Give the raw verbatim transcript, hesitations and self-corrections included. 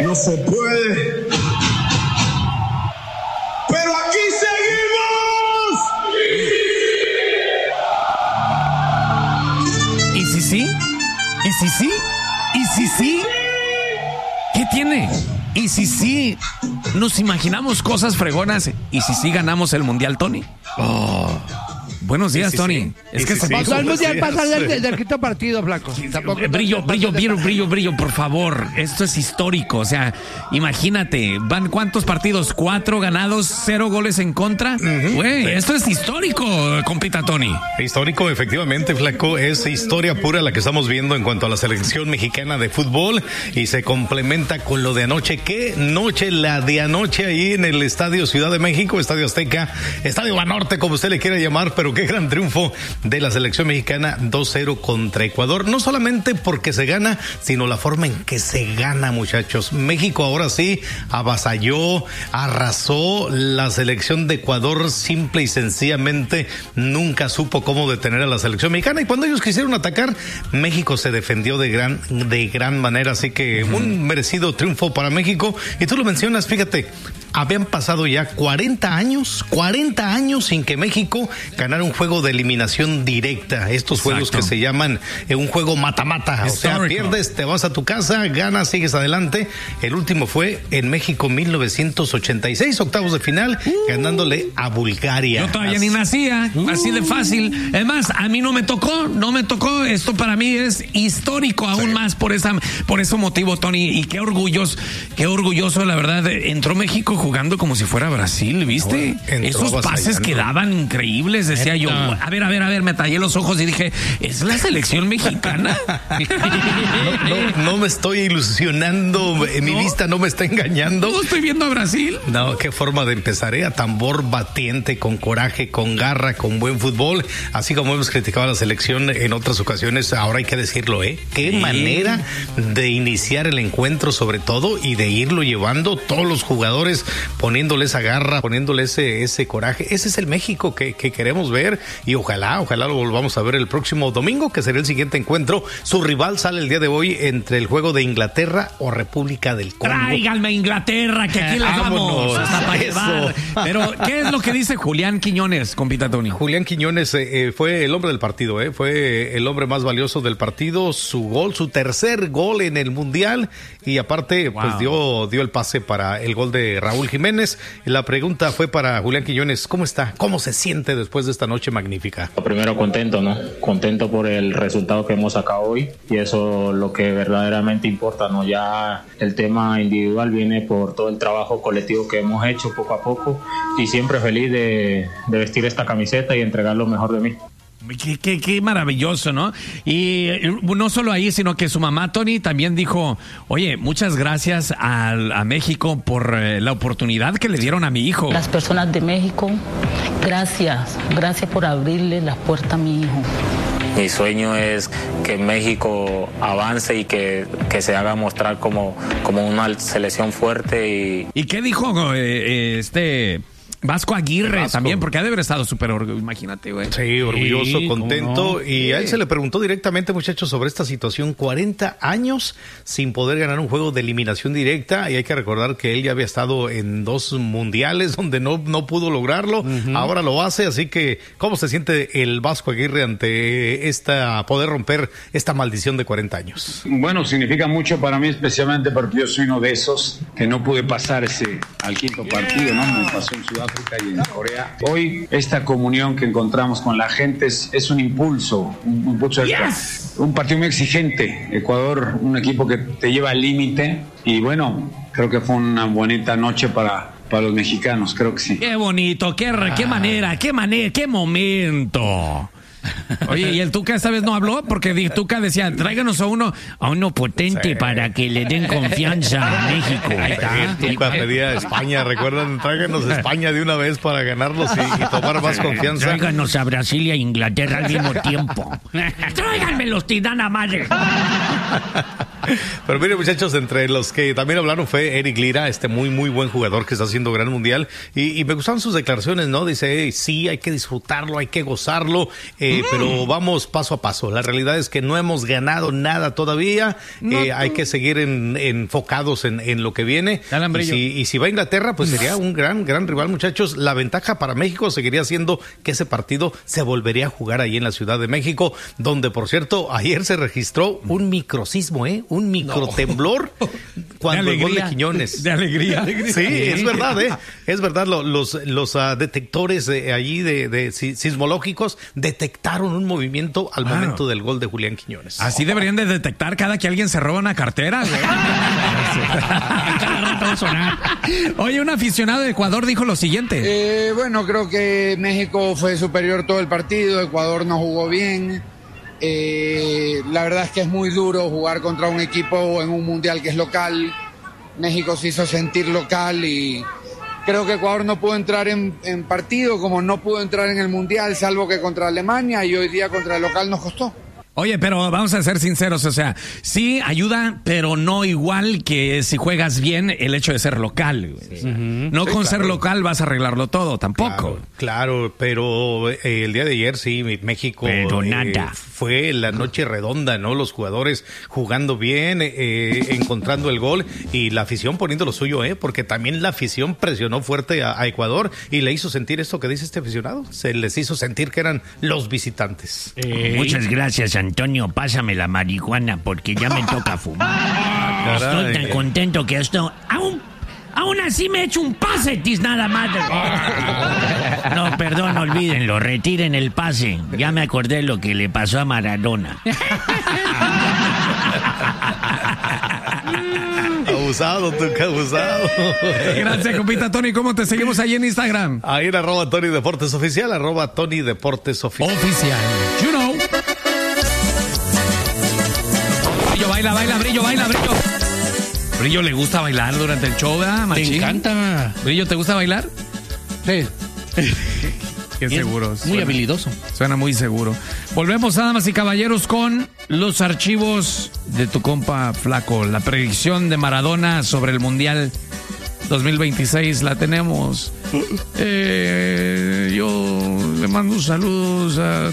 no se puede. Pero aquí seguimos. ¿Y si sí? ¿Y si sí? ¿Y si sí? ¿Qué tiene? ¿Y si sí? Nos imaginamos cosas fregonas. ¿Y si sí ganamos el Mundial, Tony? Oh. Buenos días, sí, sí, Tony. Sí. Es sí, que sí, se sí, pasó el mundial, pasa del, del, del quinto partido, Flaco. Tampoco brillo, brillo, brillo, brillo, brillo, por favor. Esto es histórico. O sea, imagínate, ¿van cuántos partidos? Cuatro ganados, cero goles en contra. Güey, uh-huh. Esto es histórico, compita Tony. Histórico, efectivamente, Flaco. Es historia pura la que estamos viendo en cuanto a la selección mexicana de fútbol y se complementa con lo de anoche. ¿Qué noche la de anoche ahí en el Estadio Ciudad de México, Estadio Azteca, Estadio Banorte, como usted le quiera llamar, pero qué gran triunfo de la selección mexicana dos cero contra Ecuador. No solamente porque se gana, sino la forma en que se gana, muchachos. México ahora sí avasalló, arrasó. La selección de Ecuador simple y sencillamente nunca supo cómo detener a la selección mexicana. Y cuando ellos quisieron atacar, México se defendió de gran, de gran manera. Así que uh-huh. un merecido triunfo para México. Y tú lo mencionas, fíjate, habían pasado ya cuarenta años, cuarenta años sin que México ganara un juego de eliminación directa. Estos Exacto. juegos que se llaman eh, un juego mata-mata. O sea, pierdes, te vas a tu casa, ganas, sigues adelante. El último fue en México mil novecientos ochenta y seis, octavos de final, uh, ganándole a Bulgaria. Yo todavía así. ni nacía, uh. así de fácil. Es más, a mí no me tocó, no me tocó. Esto para mí es histórico aún sí. más por esa, por ese motivo, Tony. Y qué orgulloso, qué orgulloso, la verdad. Entró México jugando como si fuera Brasil, ¿viste? No, esos pases que daban increíbles, decía yo. A ver, a ver, a ver, me tallé los ojos y dije, ¿es la selección mexicana? No, no, no me estoy ilusionando, mi no, vista no me está engañando. No estoy viendo a Brasil. No, qué forma de empezar, ¿eh? A tambor batiente, con coraje, con garra, con buen fútbol. Así como hemos criticado a la selección en otras ocasiones, ahora hay que decirlo, ¿eh? Qué sí. manera de iniciar el encuentro, sobre todo, y de irlo llevando, todos los jugadores poniéndole esa garra, poniéndole ese, ese coraje. Ese es el México que, que queremos ver, y ojalá, ojalá lo volvamos a ver el próximo domingo, que será el siguiente encuentro. Su rival sale el día de hoy entre el juego de Inglaterra o República del Congo. Tráiganme Inglaterra, que aquí les vamos hasta para llevar. Pero, ¿qué es lo que dice Julián Quiñones, compita Tony? Julián Quiñones eh, fue el hombre del partido, eh, fue el hombre más valioso del partido, su gol, su tercer gol en el Mundial, y aparte, wow. pues dio, dio el pase para el gol de Raúl Jiménez. La pregunta fue para Julián Quiñones, ¿cómo está? ¿Cómo se siente después de esta noche magnífica? Primero contento, ¿no? Contento por el resultado que hemos sacado hoy, y eso es lo que verdaderamente importa, ¿no? Ya el tema individual viene por todo el trabajo colectivo que hemos hecho poco a poco, y siempre feliz de, de vestir esta camiseta y entregar lo mejor de mí. Qué, qué, qué maravilloso, ¿no? Y no solo ahí, sino que su mamá, Tony, también dijo, oye, muchas gracias a, a México por eh, la oportunidad que le dieron a mi hijo. Las personas de México, gracias, gracias por abrirle las puertas a mi hijo. Mi sueño es que México avance y que, que se haga mostrar como, como una selección fuerte. ¿Y, ¿Y qué dijo eh, este... Vasco Aguirre Vasco. También, porque ha de haber estado súper orgulloso, imagínate, güey. Sí, orgulloso, sí, contento. No. Y a él sí. se le preguntó directamente, muchachos, sobre esta situación. cuarenta años sin poder ganar un juego de eliminación directa. Y hay que recordar que él ya había estado en dos mundiales donde no, no pudo lograrlo. Uh-huh. Ahora lo hace, así que, ¿cómo se siente el Vasco Aguirre ante esta, poder romper esta maldición de cuarenta años? Bueno, significa mucho para mí, especialmente porque yo soy uno de esos que no pude pasar ese al quinto partido, ¿no? Me pasó en Sudáfrica y en Corea. Hoy esta comunión que encontramos con la gente es, es un impulso, un impulso extra. Yes. Un partido muy exigente. Ecuador, un equipo que te lleva al límite, y bueno, creo que fue una bonita noche para, para los mexicanos, creo que sí. Qué bonito, qué, ah. qué manera, qué manera, qué momento. Oye, ¿y el Tuca esta vez no habló? Porque el Tuca decía, tráiganos a uno a uno potente sí. para que le den confianza a México. Ahí está. El Tuca pedía a España, recuerdan, tráiganos a España de una vez para ganarlos y, y tomar más confianza. Tráiganos a Brasil y a Inglaterra al mismo tiempo. Tráiganme los Tidana Madre. Pero mire, muchachos, entre los que también hablaron fue Eric Lira, este muy, muy buen jugador que está haciendo gran mundial. Y, y me gustaron sus declaraciones, ¿no? Dice, hey, sí, hay que disfrutarlo, hay que gozarlo, eh, mm. pero vamos paso a paso. La realidad es que no hemos ganado nada todavía. No, eh, hay que seguir en, enfocados en, en lo que viene. Y si, y si va a Inglaterra, pues sería un gran, gran rival, muchachos. La ventaja para México seguiría siendo que ese partido se volvería a jugar ahí en la Ciudad de México, donde, por cierto, ayer se registró un microsismo, ¿eh? Un microtemblor no. cuando el gol de Quiñones. De alegría. Sí, es verdad, ¿eh? Es verdad, los, los, los uh, detectores de, allí de, de sismológicos detectaron un movimiento al wow. momento del gol de Julián Quiñones. Así deberían de detectar cada que alguien se roba una cartera, güey. Oye, un aficionado de Ecuador dijo lo siguiente. Eh, bueno, creo que México fue superior todo el partido, Ecuador no jugó bien. Eh, la verdad es que es muy duro jugar contra un equipo en un mundial que es local. México se hizo sentir local y creo que Ecuador no pudo entrar en, en partido como no pudo entrar en el mundial, salvo que contra Alemania, y hoy día contra el local nos costó. Oye, pero vamos a ser sinceros, o sea, sí ayuda, pero no igual que si juegas bien el hecho de ser local. Sí. Uh-huh. No sí, con claro. ser local vas a arreglarlo todo, tampoco. Claro, claro pero eh, el día de ayer sí, México pero eh, nada. fue la noche redonda, ¿no? Los jugadores jugando bien, eh, encontrando el gol y la afición poniendo lo suyo, ¿eh? Porque también la afición presionó fuerte a, a Ecuador y le hizo sentir esto que dice este aficionado. Se les hizo sentir que eran los visitantes. Eh, Muchas gracias, Antonio, pásame la marihuana porque ya me toca fumar. Estoy tan contento que esto aún, aún así me he hecho un pase, tiznada madre. No, perdón, olvídenlo, retiren el pase. Ya me acordé lo que le pasó a Maradona. Abusado, tú que abusado. Gracias, compita Tony. ¿Cómo te seguimos ahí en Instagram? Ahí en arroba Tony Deportes Oficial, arroba Tony Deportes Oficial. Oficial. You know. Brillo, baila, baila, Brillo, baila, Brillo. Brillo le gusta bailar durante el show, ¿verdad, machín? Me encanta. Brillo, ¿te gusta bailar? Sí. Qué seguro. Muy suena, habilidoso. Suena muy seguro. Volvemos, damas y caballeros, con los archivos de tu compa Flaco. La predicción de Maradona sobre el Mundial dos mil veintiséis la tenemos. Eh, yo le mando saludos a